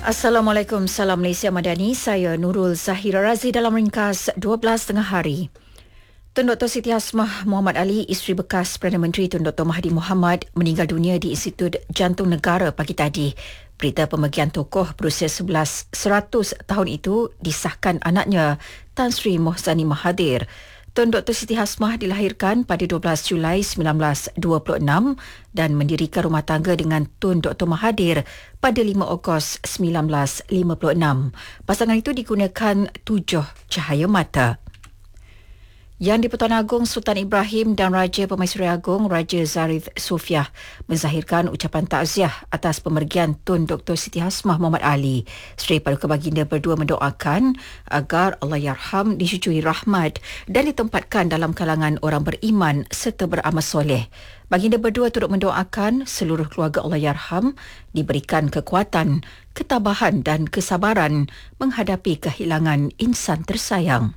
Assalamualaikum, salam Malaysia Madani. Saya Nurul Zahira Razi dalam ringkas 12 tengah hari. Tun Dr. Siti Hasmah Muhammad Ali, isteri bekas Perdana Menteri Tun Dr. Mahathir Mohamad, meninggal dunia di Institut Jantung Negara pagi tadi. Berita pemergian tokoh berusia 100 tahun itu disahkan anaknya, Tan Sri Mohzani Mahathir. Tun Dr. Siti Hasmah dilahirkan pada 12 Julai 1926 dan mendirikan rumah tangga dengan Tun Dr. Mahathir pada 5 Ogos 1956. Pasangan itu digunakan 7 cahaya mata. Yang di-Pertuan Agong Sultan Ibrahim dan Raja Pemaisuri Agong Raja Zarif Sofiah menzahirkan ucapan takziah atas pemergian Tun Dr. Siti Hasmah Muhammad Ali. Seri Paduka Baginda berdua mendoakan agar Allahyarham dicucuri rahmat dan ditempatkan dalam kalangan orang beriman serta beramal soleh. Baginda berdua turut mendoakan seluruh keluarga Allahyarham diberikan kekuatan, ketabahan dan kesabaran menghadapi kehilangan insan tersayang.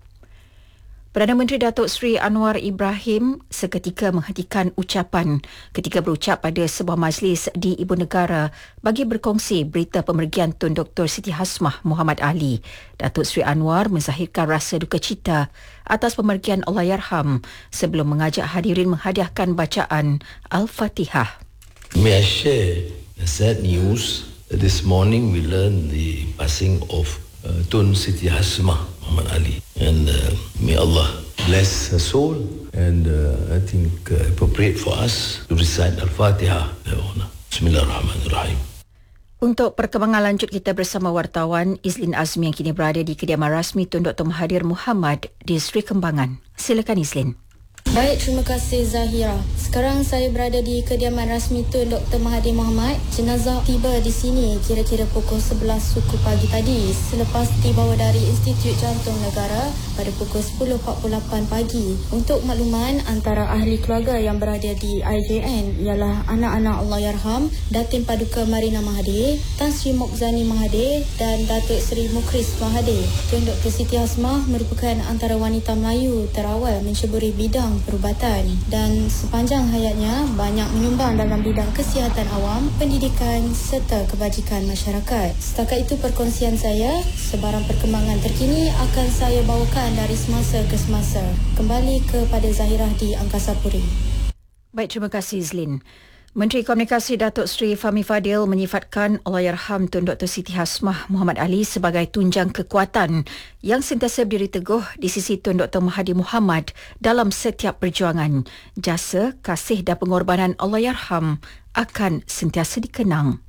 Perdana Menteri Datuk Seri Anwar Ibrahim seketika menghentikan ucapan ketika berucap pada sebuah majlis di Ibu Negara bagi berkongsi berita pemergian Tun Dr. Siti Hasmah Muhammad Ali. Datuk Seri Anwar menzahirkan rasa duka cita atas pemergian Allahyarham sebelum mengajak hadirin menghadiahkan bacaan Al-Fatihah. May I share a sad news? This morning we learned the passing of Tun Siti Hasmah Muhammad Ali, and may Allah bless her soul, and I think appropriate for us to recite Al-Fatihah. Bismillahirrahmanirrahim. Untuk perkembangan lanjut kita bersama wartawan Izlin Azmi yang kini berada di kediaman rasmi Tun Dr. Mahathir Mohamad di Seri Kembangan. Silakan Izlin. Baik, terima kasih Zahira. Sekarang saya berada di kediaman rasmi Tun Dr. Mahathir Mohamad. Jenazah tiba di sini kira-kira pukul 11 suku pagi tadi selepas dibawa dari Institut Jantung Negara pada pukul 10.48 pagi. Untuk makluman, antara ahli keluarga yang berada di IJN ialah anak-anak Allahyarham, Datin Paduka Marina Mahathir, Tan Sri Mohzani Mahathir dan Datuk Seri Mukris Mahathir. Tun Dr. Siti Hasmah merupakan antara wanita Melayu terawal menceburi bidang perubatan dan sepanjang hayatnya banyak menyumbang dalam bidang kesihatan awam, pendidikan serta kebajikan masyarakat. Setakat itu perkongsian saya. Sebarang perkembangan terkini akan saya bawakan dari semasa ke semasa. Kembali kepada Zahirah di Angkasa Puri. Baik, terima kasih Izlin. Menteri Komunikasi Datuk Seri Fahmi Fadil menyifatkan Allahyarham Tun Dr. Siti Hasmah Muhammad Ali sebagai tunjang kekuatan yang sentiasa berdiri teguh di sisi Tun Dr. Mahathir Mohamad dalam setiap perjuangan. Jasa, kasih dan pengorbanan Allahyarham akan sentiasa dikenang.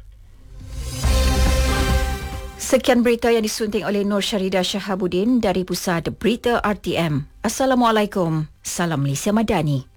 Sekian berita yang disunting oleh Nur Syarida Shahabuddin dari Pusat Berita RTM. Assalamualaikum. Salam Malaysia Madani.